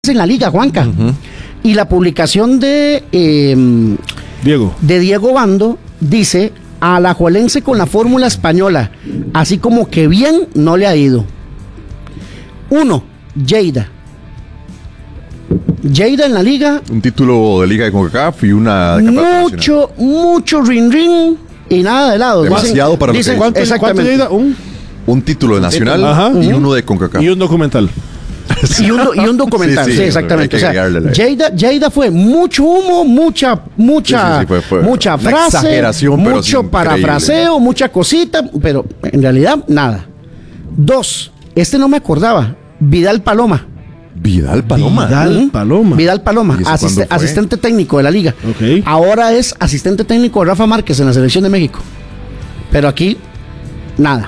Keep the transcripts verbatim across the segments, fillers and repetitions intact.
en la liga, Juanca. Uh-huh. Y la publicación de eh, Diego. de Diego Bando dice: Alajuelense con la fórmula española, así como que bien no le ha ido. Uno, Lleida. Lleida en la liga. Un título de Liga de CONCACAF y una de Campeonato Mucho, nacional. mucho rin rin y nada de lado. Demasiado dicen, para dicen, lo que ¿cuánto, ¿cuánto Lleida? Un, un título de nacional. Ajá. Y uno de CONCACAF. Y un documental. Y un, y un documental, sí, sí, sí exactamente. O sea, Lleida, Lleida fue mucho humo, mucha, mucha, sí, sí, sí, fue, fue mucha frase, mucho parafraseo, mucha cosita, pero en realidad nada. Dos, este no me acordaba, Vidal Paloma. Vidal Paloma. Vidal Paloma. Vidal Paloma, asist- asistente técnico de la liga. Okay. Ahora es asistente técnico de Rafa Márquez en la selección de México. Pero aquí, nada.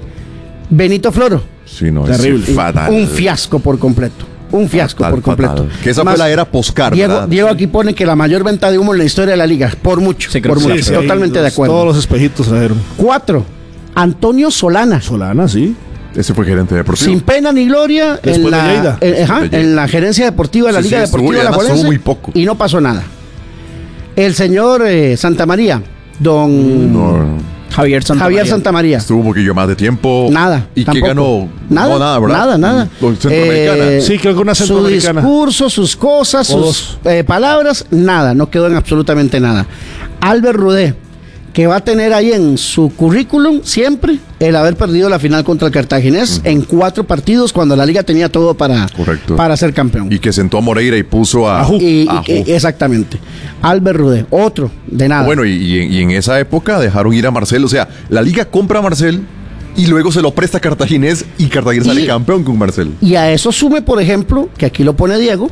Benito Floro. Sí, no, terrible. Es fatal. Un fiasco por completo. Un fiasco fatal, por completo. Fatal. Que esa Más, fue la era Poscar, Diego, ¿verdad? Diego aquí pone que la mayor venta de humo en la historia de la liga. Por mucho. Sí, por sí, mucho. Sí, Totalmente los, de acuerdo. Todos los espejitos trajeron. Cuatro. Antonio Solana. Solana, sí. Ese fue gerente deportivo. Sin pena ni gloria en la, de en, ajá, de en la gerencia deportiva de la sí, Liga sí, Deportiva de la Alajuelense. muy poco. Y no pasó nada. El señor eh, Santa María, don... No. Javier Santa Javier María. Santa María. Estuvo un poquillo más de tiempo. Nada. ¿Y qué ganó? Nada, no, nada, ¿verdad? Nada, nada. Centroamericana. Eh, sí, creo que una centroamericana. Su discurso, sus cosas, sus eh, palabras, nada. No quedó en absolutamente nada. Albert Rudé, que va a tener ahí en su currículum siempre el haber perdido la final contra el Cartaginés uh-huh. en cuatro partidos cuando la liga tenía todo para, para ser campeón. Y que sentó a Moreira y puso a... Y, y, y, exactamente. Albert Rudé, otro, de nada. Bueno, y, y, y en esa época dejaron ir a Marcel, o sea, la liga compra a Marcel y luego se lo presta a Cartaginés y Cartaginés y, sale campeón con Marcel. Y a eso sume, por ejemplo, que aquí lo pone Diego,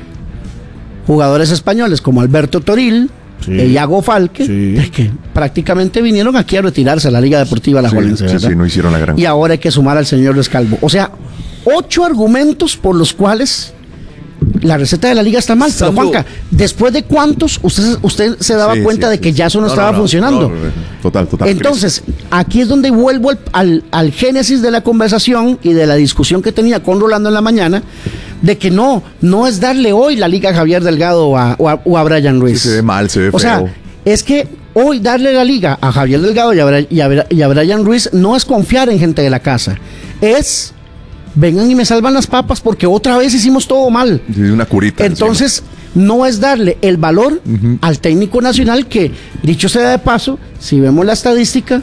jugadores españoles como Alberto Toril, sí. Iago Falque, sí. es que prácticamente vinieron aquí a retirarse a la Liga Deportiva Alajuelense. Sí, sí, sí, no hicieron la gran. Y ahora hay que sumar al señor Rescalvo. O sea, ocho argumentos por los cuales la receta de la liga está mal. Pero Juanca, ¿después de cuántos usted, usted se daba sí, cuenta sí, de que sí, ya eso no, no estaba no, no, funcionando? No, no, no, total, total. Entonces, aquí es donde vuelvo al, al, al génesis de la conversación y de la discusión que tenía con Rolando en la mañana, de que no, no es darle hoy la liga a Javier Delgado o a, o a, o a Brian Ruiz. Sí, se ve mal, se ve feo. O sea, es que hoy darle la liga a Javier Delgado y a, y a, y a Brian Ruiz no es confiar en gente de la casa, es... vengan y me salvan las papas porque otra vez hicimos todo mal. Sí, una curita. Entonces, encima. No es darle el valor uh-huh. al técnico nacional que, dicho sea de paso, si vemos la estadística,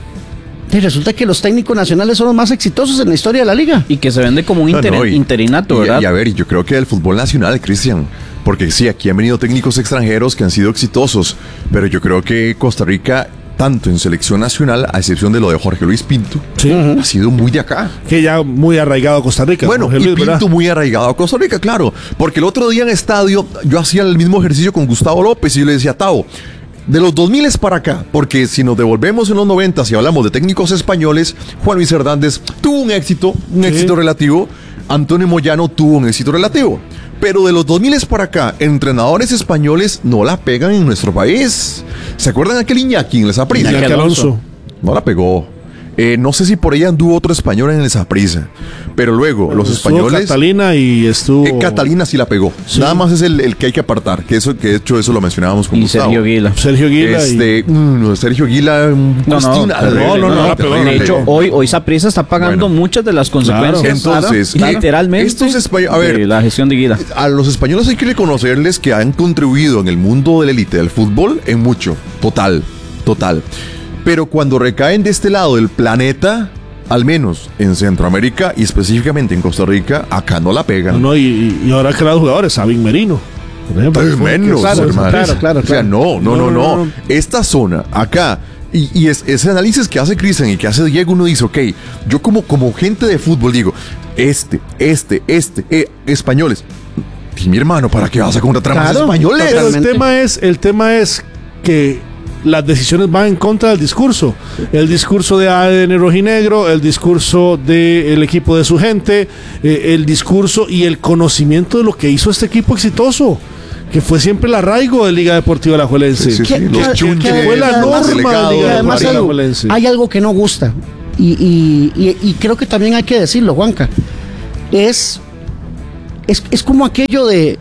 resulta que los técnicos nacionales son los más exitosos en la historia de la liga. Y que se vende como un inter- no, no, y, interinato, y, ¿verdad? Y a ver, yo creo que el fútbol nacional, Cristian, porque sí, aquí han venido técnicos extranjeros que han sido exitosos, pero yo creo que Costa Rica... tanto en selección nacional, a excepción de lo de Jorge Luis Pinto, sí. ha sido muy de acá. Que ya muy arraigado a Costa Rica. Bueno, Jorge y Luis, Pinto ¿verdad? muy arraigado a Costa Rica, claro. Porque el otro día en estadio, yo hacía el mismo ejercicio con Gustavo López y yo le decía, Tavo, de los dos mil para acá, porque si nos devolvemos en los noventa y hablamos de técnicos españoles, Juan Luis Hernández tuvo un éxito, un sí. éxito relativo, Antonio Moyano tuvo un éxito relativo. Pero de los dos mil para acá, entrenadores españoles no la pegan en nuestro país. ¿Se acuerdan aquel Iñaki en el Saprissa? Iñaki Alonso. No la pegó. Eh, no sé si por ahí anduvo otro español en el Saprissa. Pero luego, bueno, los españoles... Catalina y estuvo... Eh, Catalina sí la pegó. Sí. Nada más es el, el que hay que apartar. Que eso, que de hecho eso lo mencionábamos con y Gustavo. Sergio Guila. Sergio Guila este, y... mm, Sergio Guila... No, no, no, no, no, no, no De hecho, hoy, hoy Saprissa está pagando bueno, muchas de las consecuencias. Claro. Entonces, claro, literalmente, estos españoles... A ver, de la gestión de Guila. A los españoles hay que reconocerles que han contribuido en el mundo de la élite del fútbol en mucho. Total, total. Pero cuando recaen de este lado del planeta... al menos en Centroamérica y específicamente en Costa Rica, acá no la pegan. No, y, y ahora ha creado jugadores, Sabin Merino. Menos, claro, hermano. Claro, claro, o sea, no, no, no, no, no. no. Esta zona, acá, y, y es, ese análisis que hace Cristian y que hace Diego, uno dice, ok, yo como, como gente de fútbol digo, este, este, este, eh, españoles. Y mi hermano, ¿para qué vas a contratar claro, más españoles? Pero el tema es, el tema es que las decisiones van en contra del discurso. El discurso de A D N Rojinegro, el discurso del equipo de su gente, eh, el discurso y el conocimiento de lo que hizo este equipo exitoso, que fue siempre el arraigo de Liga Deportiva Alajuelense. Sí, sí, sí. Los chunches. Que fue la norma de Liga Deportiva Alajuelense. Hay algo que no gusta, y, y, y, y creo que también hay que decirlo, Juanca, es es, es como aquello de,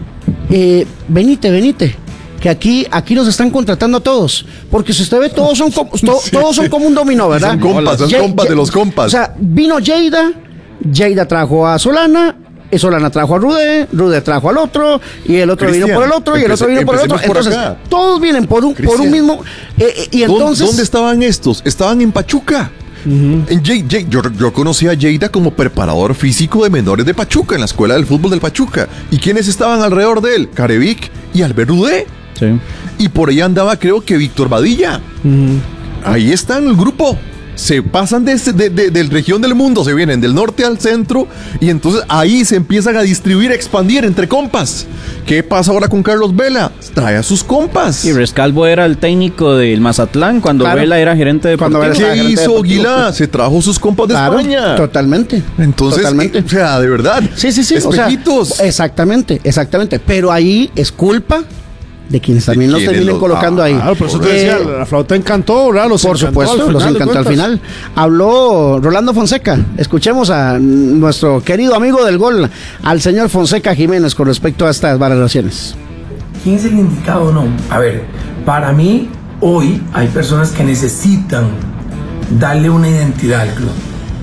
eh, venite, venite. Que aquí, aquí nos están contratando a todos. Porque si usted ve, todos son, como, to, sí, todos son como un dominó, ¿verdad? Son compas, son Ye- compas Ye- de los compas. O sea, vino Lleida, Lleida trajo a Solana, Solana trajo a Rude, Rude trajo al otro, y el otro Cristian, vino por el otro, y el otro vino por el otro. Por entonces, acá. Todos vienen por un, por un mismo... Eh, eh, y entonces... ¿Dónde estaban estos? Estaban en Pachuca. Uh-huh. En J, J, yo, yo conocí a Lleida como preparador físico de menores de Pachuca, en la escuela del fútbol del Pachuca. ¿Y quiénes estaban alrededor de él? Carevic y Albert Rude. Sí. Y por ahí andaba, creo que Víctor Badilla. Uh-huh. Ahí está en el grupo. Se pasan de, este, de, de, de región del mundo, se vienen del norte al centro, y entonces ahí se empiezan a distribuir, a expandir entre compas. ¿Qué pasa ahora con Carlos Vela? Trae a sus compas. Y Rescalvo era el técnico del Mazatlán cuando claro. Vela era gerente de cuando ¿Qué gerente hizo Aguilá? Se trajo sus compas de claro, España. Totalmente. Entonces, totalmente. Eh, o sea, de verdad. Sí, sí, sí. Espejitos. O sea, exactamente, exactamente. Pero ahí es culpa de quienes también los terminen colocando ah, ahí. Claro, por eso te decía, eh, la flauta encantó, ¿verdad? Los por supuesto, los encantó al final. Habló Rolando Fonseca. Escuchemos a nuestro querido amigo del gol, al señor Fonseca Jiménez, con respecto a estas valoraciones. ¿Quién es el indicado o no? A ver, para mí, hoy hay personas que necesitan darle una identidad al club.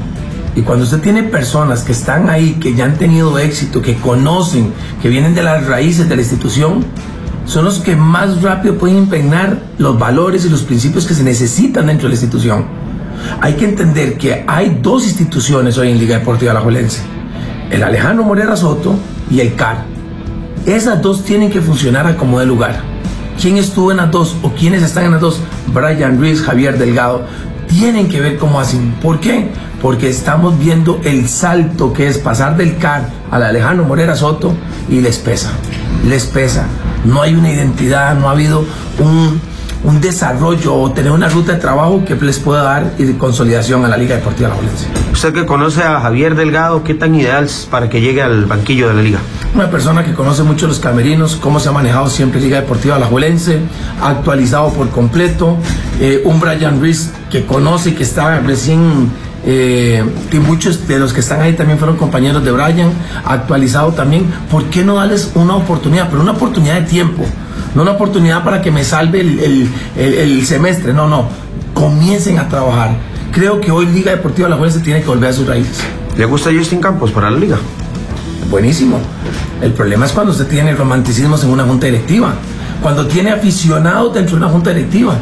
Y cuando usted tiene personas que están ahí, que ya han tenido éxito, que conocen, que vienen de las raíces de la institución, son los que más rápido pueden impregnar los valores y los principios que se necesitan dentro de la institución. Hay que entender que hay dos instituciones hoy en Liga Deportiva Alajuelense: el Alejandro Morera Soto y el C A R. Esas dos tienen que funcionar a como de lugar. ¿Quién estuvo en las dos o quiénes están en las dos? Brian Ruiz, Javier Delgado. Tienen que ver cómo hacen. ¿Por qué? Porque estamos viendo el salto que es pasar del C A R al Alejandro Morera Soto y les pesa, les pesa. No hay una identidad, no ha habido un, un desarrollo o tener una ruta de trabajo que les pueda dar y de consolidación a la Liga Deportiva Alajuelense. Usted que conoce a Javier Delgado, ¿qué tan ideal es para que llegue al banquillo de la Liga? Una persona que conoce mucho los camerinos, cómo se ha manejado siempre Liga Deportiva Alajuelense, actualizado por completo. Eh, un Brian Ruiz que conoce y que está recién... Eh, que muchos de los que están ahí también fueron compañeros de Brian, actualizado también. ¿Por qué no darles una oportunidad? Pero una oportunidad de tiempo, no una oportunidad para que me salve el, el, el, el semestre. No, no, comiencen a trabajar. Creo que hoy Liga Deportiva Alajuelense tiene que volver a sus raíces. ¿Le gusta Justin Campos para la Liga? Buenísimo. El problema es cuando usted tiene romanticismos en una junta directiva, cuando tiene aficionados dentro de una junta directiva.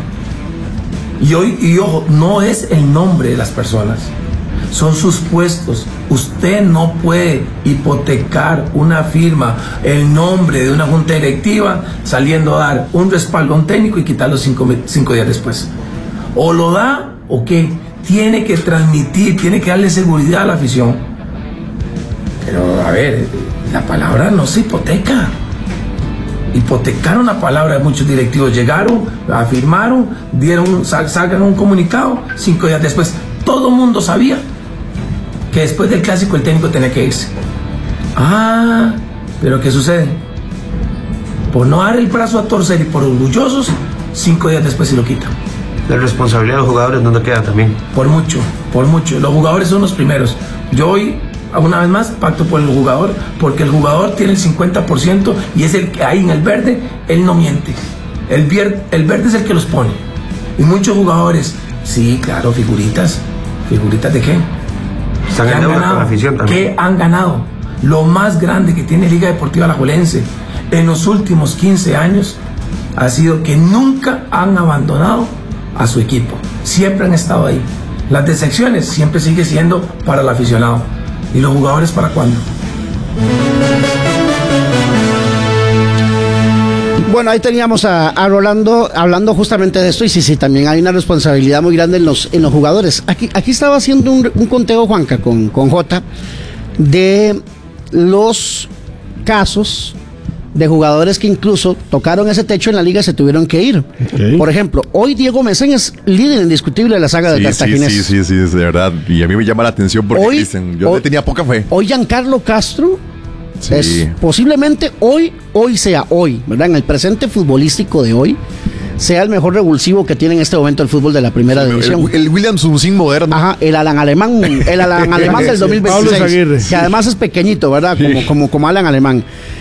Y hoy, y ojo, no es el nombre de las personas, son sus puestos. Usted no puede hipotecar una firma, el nombre de una junta directiva, saliendo a dar un respaldo a un técnico y quitarlo cinco, cinco días después. O lo da, o qué, tiene que transmitir, tiene que darle seguridad a la afición. Pero, a ver, la palabra no se hipoteca. Hipotecaron la palabra de muchos directivos, llegaron, afirmaron, dieron, sal, salgan un comunicado, cinco días después, todo el mundo sabía que después del clásico el técnico tenía que irse. Ah, pero ¿qué sucede? Por no dar el brazo a torcer y por orgullosos, cinco días después se lo quitan. La responsabilidad de los jugadores, ¿dónde queda también? Por mucho, por mucho. Los jugadores son los primeros. Yo hoy, una vez más, pacto por el jugador, porque el jugador tiene el cincuenta por ciento y es el que ahí en el verde, él no miente. El, vier, el verde es el que los pone. Y muchos jugadores, sí, claro, figuritas. ¿Figuritas de qué? Están en deuda con la afición también. ¿Qué han ganado? Lo más grande que tiene Liga Deportiva Alajuelense en los últimos quince años ha sido que nunca han abandonado a su equipo. Siempre han estado ahí. Las decepciones siempre sigue siendo para el aficionado. ¿Y los jugadores para cuándo? Bueno, ahí teníamos a, a Rolando hablando justamente de esto, y sí, sí, también hay una responsabilidad muy grande en los, en los jugadores. Aquí, aquí estaba haciendo un, un conteo, Juanca, con, con J, de los casos de jugadores que incluso tocaron ese techo en la liga y se tuvieron que ir. Okay. Por ejemplo, hoy Diego Mesén es líder indiscutible de la saga sí, del Cartaginés. Sí, sí, sí, sí, es de verdad. Y a mí me llama la atención porque hoy, dicen, yo hoy, le tenía poca fe. Hoy Giancarlo Castro sí. es posiblemente hoy, hoy sea hoy, ¿verdad? En el presente futbolístico de hoy, sea el mejor revulsivo que tiene en este momento el fútbol de la primera sí, división. El, el Williamson sin moderno. Ajá, el Alan Alemán, el Alan Alemán del dos mil veintiséis, que además es pequeñito, ¿verdad? Como, como, como Alan Alemán.